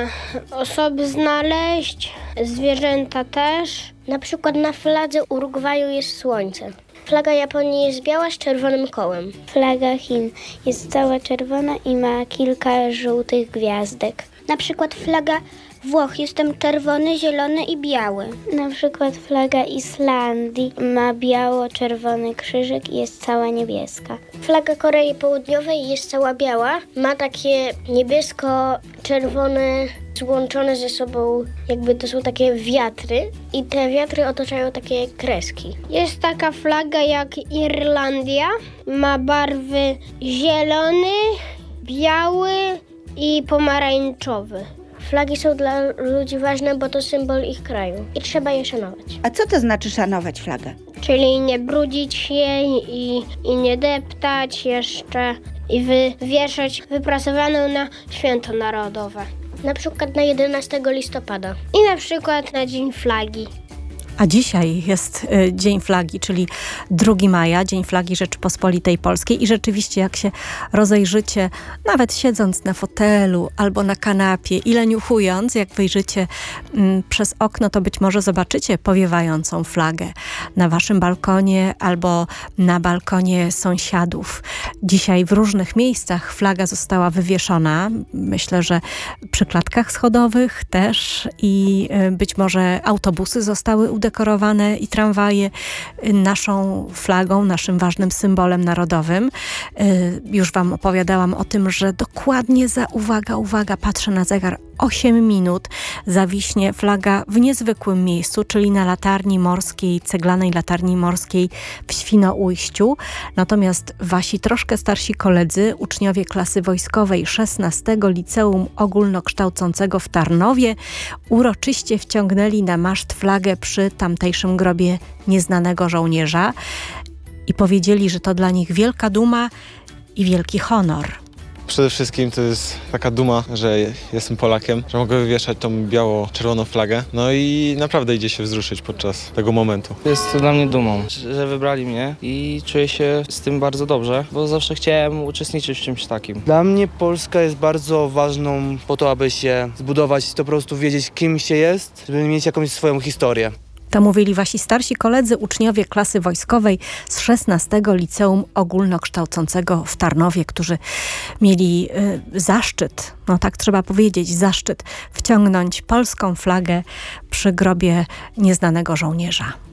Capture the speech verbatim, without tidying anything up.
osoby znaleźć, zwierzęta też. Na przykład na fladze Urugwaju jest słońce. Flaga Japonii jest biała z czerwonym kołem. Flaga Chin jest cała czerwona i ma kilka żółtych gwiazdek. Na przykład flaga Włoch jest tam czerwony, zielony i biały. Na przykład flaga Islandii ma biało-czerwony krzyżyk i jest cała niebieska. Flaga Korei Południowej jest cała biała, ma takie niebiesko-czerwone złączone ze sobą, jakby to są takie wiatry i te wiatry otaczają takie kreski. Jest taka flaga jak Irlandia, ma barwy zielony, biały i pomarańczowy. Flagi są dla ludzi ważne, bo to symbol ich kraju i trzeba je szanować. A co to znaczy szanować flagę? Czyli nie brudzić jej i, i nie deptać jeszcze i wywieszać wyprasowaną na święto narodowe. Na przykład na jedenastego listopada i na przykład na Dzień Flagi. A dzisiaj jest y, Dzień Flagi, czyli drugiego maja, Dzień Flagi Rzeczypospolitej Polskiej i rzeczywiście jak się rozejrzycie, nawet siedząc na fotelu albo na kanapie i leniuchując, jak wyjrzycie mm, przez okno, to być może zobaczycie powiewającą flagę na waszym balkonie albo na balkonie sąsiadów. Dzisiaj w różnych miejscach flaga została wywieszona. Myślę, że przy klatkach schodowych też i y, być może autobusy zostały udekorowane dekorowane i tramwaje naszą flagą, naszym ważnym symbolem narodowym. Już wam opowiadałam o tym, że dokładnie za, uwaga, uwaga, patrzę na zegar, osiem minut zawiśnie flaga w niezwykłym miejscu, czyli na latarni morskiej, ceglanej latarni morskiej w Świnoujściu. Natomiast wasi troszkę starsi koledzy, uczniowie klasy wojskowej szesnastego Liceum Ogólnokształcącego w Tarnowie uroczyście wciągnęli na maszt flagę przy tamtejszym grobie nieznanego żołnierza i powiedzieli, że to dla nich wielka duma i wielki honor. Przede wszystkim to jest taka duma, że jestem Polakiem, że mogę wywieszać tą biało-czerwoną flagę. No i naprawdę idzie się wzruszyć podczas tego momentu. Jest to dla mnie dumą, że wybrali mnie i czuję się z tym bardzo dobrze, bo zawsze chciałem uczestniczyć w czymś takim. Dla mnie Polska jest bardzo ważną po to, aby się zbudować, to po prostu wiedzieć, kim się jest, żeby mieć jakąś swoją historię. To mówili wasi starsi koledzy, uczniowie klasy wojskowej z szesnastego Liceum Ogólnokształcącego w Tarnowie, którzy mieli y, zaszczyt, no tak trzeba powiedzieć, zaszczyt wciągnąć polską flagę przy grobie nieznanego żołnierza.